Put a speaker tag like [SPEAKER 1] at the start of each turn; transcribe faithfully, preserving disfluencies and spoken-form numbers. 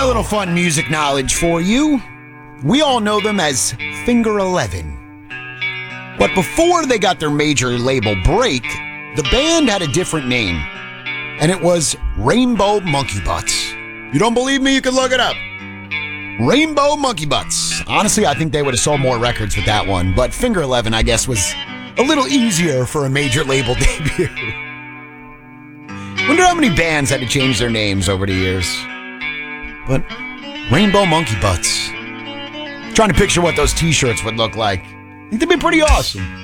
[SPEAKER 1] a little fun music knowledge for you. We all know them as Finger Eleven. But before they got their major label break, the band had a different name, and it was Rainbow Monkey Butts. You don't believe me? You can look it up. Rainbow Monkey Butts. Honestly, I think they would have sold more records with that one, but Finger Eleven, I guess, was a little easier for a major label debut. Wonder how many bands had to change their names over the years. But Rainbow Monkey Butts. Trying to picture what those t-shirts would look like. I think they'd be pretty awesome.